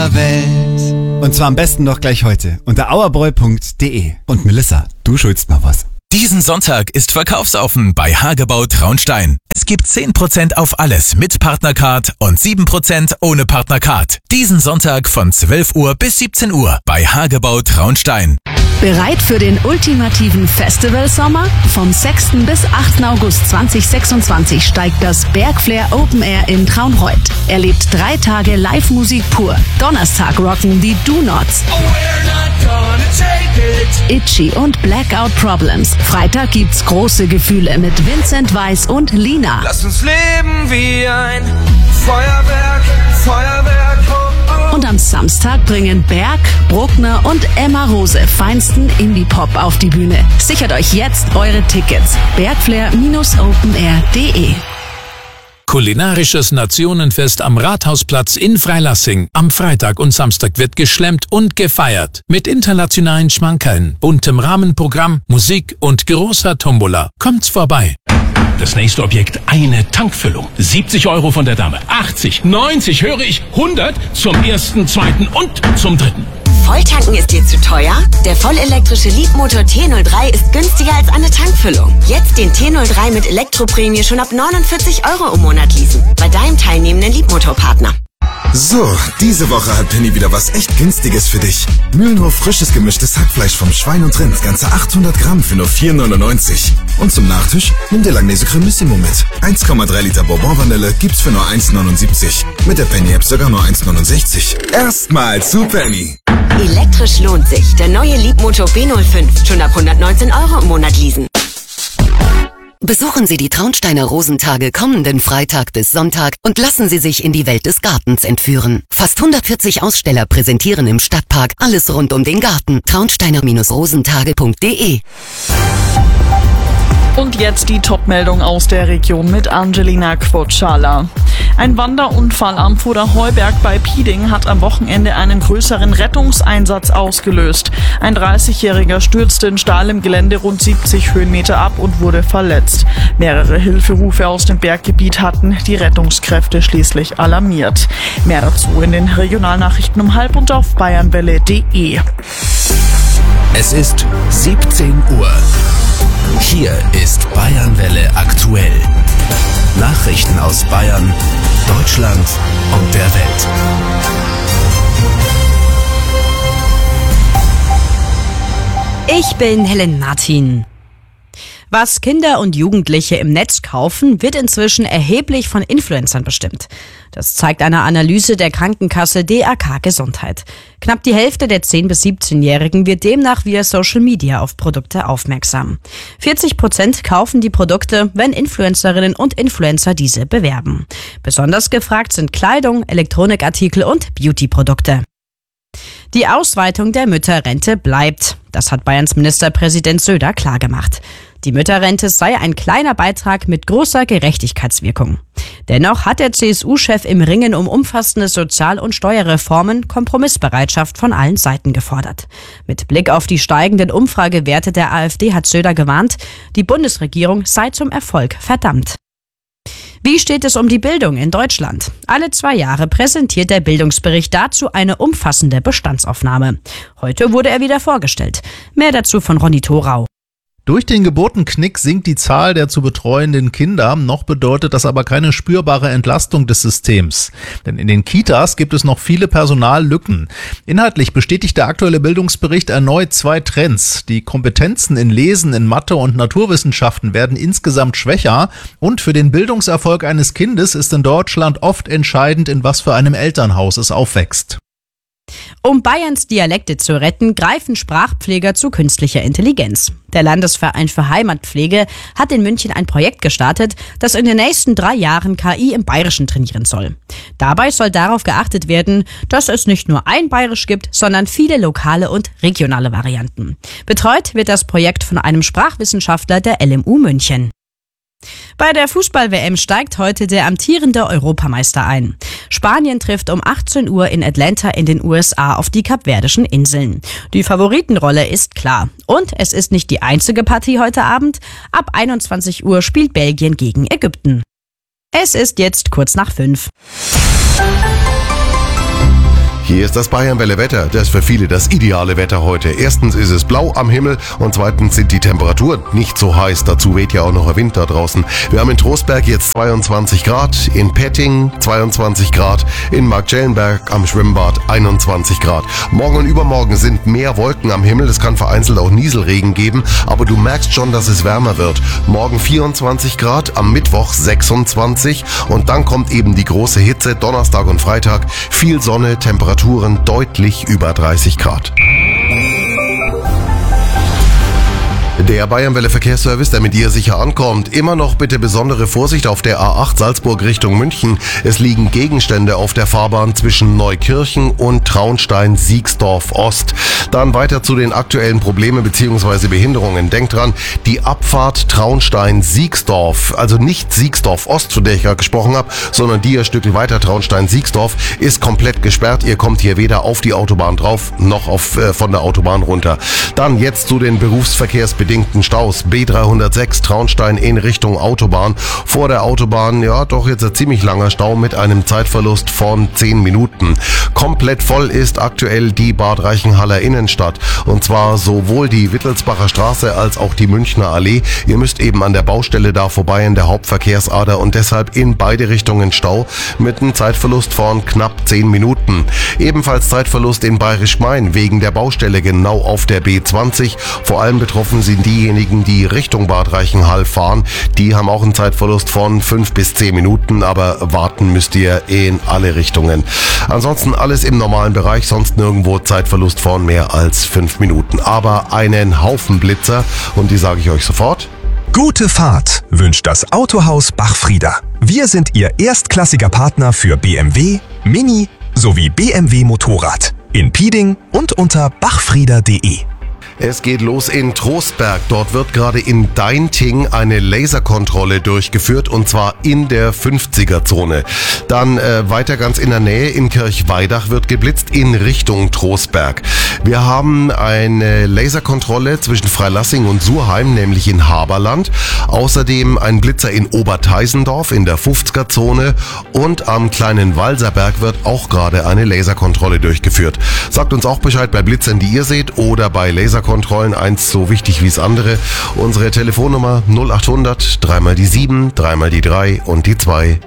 der Welt. Und zwar am besten doch gleich heute unter auerbräu.de. Und Melissa, du schuldst noch was. Diesen Sonntag ist verkaufsoffen bei Hagebau Traunstein. Es gibt 10% auf alles mit Partnercard und 7% ohne Partnercard. Diesen Sonntag von 12 Uhr bis 17 Uhr bei Hagebau Traunstein. Bereit für den ultimativen Festivalsommer? Vom 6. bis 8. August 2026 steigt das Bergflair Open Air in Traunreut. Erlebt 3 Tage Live-Musik pur. Donnerstag rocken die Do Nots, Itchy und Blackout Problems. Freitag gibt's große Gefühle mit Vincent Weiss und Lina. Lass uns leben wie ein Feuerwerk, Feuerwerk. Oh, oh. Und am Samstag bringen Berg, Bruckner und Emma Rose feinsten Indie-Pop auf die Bühne. Sichert euch jetzt eure Tickets. Bergflair-openair.de. Kulinarisches Nationenfest am Rathausplatz in Freilassing. Am Freitag und Samstag wird geschlemmt und gefeiert. Mit internationalen Schmankerln, buntem Rahmenprogramm, Musik und großer Tombola. Kommt's vorbei. Das nächste Objekt, eine Tankfüllung. 70 € von der Dame. 80, 90, höre ich, 100 zum ersten, zweiten und zum dritten. Volltanken ist dir zu teuer? Der vollelektrische Leapmotor T03 ist günstiger als eine Tankfüllung. Jetzt den T03 mit Elektroprämie schon ab 49 € im Monat leasen. Bei deinem teilnehmenden Leapmotor-Partner. So, diese Woche hat Penny wieder was echt Günstiges für dich. Mühlenhof frisches gemischtes Hackfleisch vom Schwein und Rind, ganze 800 Gramm für nur 4,99. Und zum Nachtisch nimm dir Langnese Cremissimo mit. 1,3 Liter Bourbon-Vanille gibt's für nur 1,79. Mit der Penny-App sogar nur 1,69. Erstmal zu Penny. Elektrisch lohnt sich. Der neue Leapmotor B05. Schon ab 119 € im Monat leasen. Besuchen Sie die Traunsteiner Rosentage kommenden Freitag bis Sonntag und lassen Sie sich in die Welt des Gartens entführen. Fast 140 Aussteller präsentieren im Stadtpark alles rund um den Garten. Traunsteiner-rosentage.de. Und jetzt die Top-Meldung aus der Region mit Angelina Quotschala. Ein Wanderunfall am Vorderheuberg bei Pieding hat am Wochenende einen größeren Rettungseinsatz ausgelöst. Ein 30-Jähriger stürzte in steilem Gelände rund 70 Höhenmeter ab und wurde verletzt. Mehrere Hilferufe aus dem Berggebiet hatten die Rettungskräfte schließlich alarmiert. Mehr dazu in den Regionalnachrichten um 12:30 und auf bayernwelle.de. Es ist 17 Uhr. Hier ist Bayernwelle aktuell. Nachrichten aus Bayern, Deutschland und der Welt. Ich bin Helen Martin. Was Kinder und Jugendliche im Netz kaufen, wird inzwischen erheblich von Influencern bestimmt. Das zeigt eine Analyse der Krankenkasse DAK Gesundheit. Knapp die Hälfte der 10- bis 17-Jährigen wird demnach via Social Media auf Produkte aufmerksam. 40% kaufen die Produkte, wenn Influencerinnen und Influencer diese bewerben. Besonders gefragt sind Kleidung, Elektronikartikel und Beauty-Produkte. Die Ausweitung der Mütterrente bleibt. Das hat Bayerns Ministerpräsident Söder klargemacht. Die Mütterrente sei ein kleiner Beitrag mit großer Gerechtigkeitswirkung. Dennoch hat der CSU-Chef im Ringen um umfassende Sozial- und Steuerreformen Kompromissbereitschaft von allen Seiten gefordert. Mit Blick auf die steigenden Umfragewerte der AfD hat Söder gewarnt, die Bundesregierung sei zum Erfolg verdammt. Wie steht es um die Bildung in Deutschland? Alle 2 Jahre präsentiert der Bildungsbericht dazu eine umfassende Bestandsaufnahme. Heute wurde er wieder vorgestellt. Mehr dazu von Ronny Thorau. Durch den Geburtenknick sinkt die Zahl der zu betreuenden Kinder, noch bedeutet das aber keine spürbare Entlastung des Systems. Denn in den Kitas gibt es noch viele Personallücken. Inhaltlich bestätigt der aktuelle Bildungsbericht erneut 2 Trends. Die Kompetenzen in Lesen, in Mathe und Naturwissenschaften werden insgesamt schwächer und für den Bildungserfolg eines Kindes ist in Deutschland oft entscheidend, in was für einem Elternhaus es aufwächst. Um Bayerns Dialekte zu retten, greifen Sprachpfleger zu künstlicher Intelligenz. Der Landesverein für Heimatpflege hat in München ein Projekt gestartet, das in den nächsten 3 Jahren KI im Bayerischen trainieren soll. Dabei soll darauf geachtet werden, dass es nicht nur ein Bayerisch gibt, sondern viele lokale und regionale Varianten. Betreut wird das Projekt von einem Sprachwissenschaftler der LMU München. Bei der Fußball-WM steigt heute der amtierende Europameister ein. Spanien trifft um 18 Uhr in Atlanta in den USA auf die Kapverdischen Inseln. Die Favoritenrolle ist klar. Und es ist nicht die einzige Partie heute Abend. Ab 21 Uhr spielt Belgien gegen Ägypten. Es ist jetzt kurz nach 5. Hier ist das Bayernwelle-Wetter. Das ist für viele das ideale Wetter heute. Erstens ist es blau am Himmel und zweitens sind die Temperaturen nicht so heiß. Dazu weht ja auch noch der Wind da draußen. Wir haben in Trostberg jetzt 22 Grad, in Petting 22 Grad, in Marktschellenberg am Schwimmbad 21 Grad. Morgen und übermorgen sind mehr Wolken am Himmel. Es kann vereinzelt auch Nieselregen geben, aber du merkst schon, dass es wärmer wird. Morgen 24 Grad, am Mittwoch 26 und dann kommt eben die große Hitze. Donnerstag und Freitag viel Sonne, Temperaturen deutlich über 30 Grad. Der Bayernwelle Verkehrsservice, der mit dir sicher ankommt. Immer noch bitte besondere Vorsicht auf der A8 Salzburg Richtung München. Es liegen Gegenstände auf der Fahrbahn zwischen Neukirchen und Traunstein-Siegsdorf Ost. Dann weiter zu den aktuellen Problemen bzw. Behinderungen. Denkt dran, die Abfahrt Traunstein-Siegsdorf, also nicht Siegsdorf Ost, von der ich gerade gesprochen habe, sondern die ein Stück weiter Traunstein-Siegsdorf, ist komplett gesperrt. Ihr kommt hier weder auf die Autobahn drauf, noch von der Autobahn runter. Dann jetzt zu den berufsverkehrsbedingten Staus. B306 Traunstein in Richtung Autobahn. Vor der Autobahn, ja doch jetzt ein ziemlich langer Stau mit einem Zeitverlust von 10 Minuten. Komplett voll ist aktuell die Bad Reichenhaller Innenstadt. Und zwar sowohl die Wittelsbacher Straße als auch die Münchner Allee. Ihr müsst eben an der Baustelle da vorbei in der Hauptverkehrsader und deshalb in beide Richtungen Stau mit einem Zeitverlust von knapp 10 Minuten. Ebenfalls Zeitverlust in Bayerisch-Main wegen der Baustelle genau auf der B20. Vor allem betroffen sind diejenigen, die Richtung Bad Reichenhall fahren. Die haben auch einen Zeitverlust von 5 bis 10 Minuten, aber warten müsst ihr in alle Richtungen. Ansonsten alles im normalen Bereich, sonst nirgendwo Zeitverlust von mehr als 5 Minuten. Aber einen Haufen Blitzer und die sage ich euch sofort. Gute Fahrt wünscht das Autohaus Bachfrieder. Wir sind Ihr erstklassiger Partner für BMW, Mini sowie BMW Motorrad. In Pieding und unter bachfrieder.de. Es geht los in Trostberg. Dort wird gerade in Deinting eine Laserkontrolle durchgeführt und zwar in der 50er-Zone. Dann weiter ganz in der Nähe in Kirchweidach wird geblitzt in Richtung Trostberg. Wir haben eine Laserkontrolle zwischen Freilassing und Surheim, nämlich in Haberland. Außerdem ein Blitzer in Oberteisendorf in der 50er-Zone und am kleinen Walserberg wird auch gerade eine Laserkontrolle durchgeführt. Sagt uns auch Bescheid bei Blitzern, die ihr seht oder bei Laserkontrollen, eins so wichtig wie das andere. Unsere Telefonnummer 0800 3 mal die 7, 3 mal die 3 und die 2.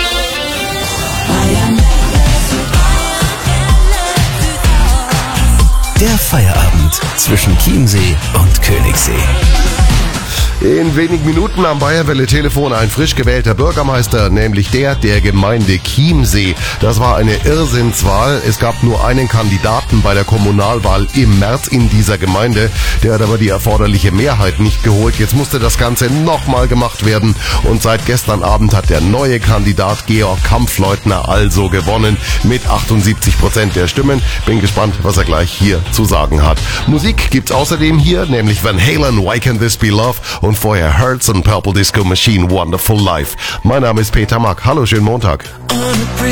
Der Feierabend zwischen Chiemsee und Königssee. In wenigen Minuten am Bayernwelle-Telefon ein frisch gewählter Bürgermeister, nämlich der Gemeinde Chiemsee. Das war eine Irrsinnswahl. Es gab nur einen Kandidaten bei der Kommunalwahl im März in dieser Gemeinde. Der hat aber die erforderliche Mehrheit nicht geholt. Jetzt musste das Ganze nochmal gemacht werden. Und seit gestern Abend hat der neue Kandidat Georg Kampfleutner also gewonnen mit 78% der Stimmen. Bin gespannt, was er gleich hier zu sagen hat. Musik gibt's außerdem hier, nämlich Van Halen, Why Can't This Be Love? Und vorher Hertz und Purple Disco Machine, Wonderful Life. Mein Name ist Peter Mack. Hallo, schönen Montag.